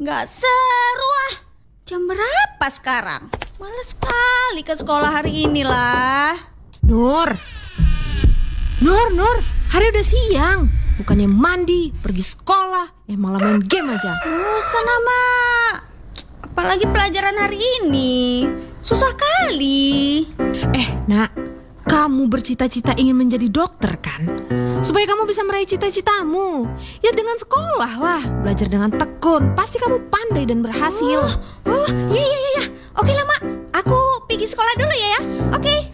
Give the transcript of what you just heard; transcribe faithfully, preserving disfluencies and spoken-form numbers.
Nggak seru ah. Jam berapa sekarang? Males sekali ke sekolah hari ini lah. Nur, Nur, Nur, hari udah siang. Bukannya mandi, pergi sekolah, eh malah main game aja. Bosan ama. Apalagi pelajaran hari ini. Susah kali. Eh nak, kamu bercita-cita ingin menjadi dokter kan? Supaya kamu bisa meraih cita-citamu. Ya dengan sekolah lah, belajar dengan tekun. Pasti kamu pandai dan berhasil. Oh, oh iya iya iya. Oke lah mak, aku pergi sekolah dulu ya ya. Oke.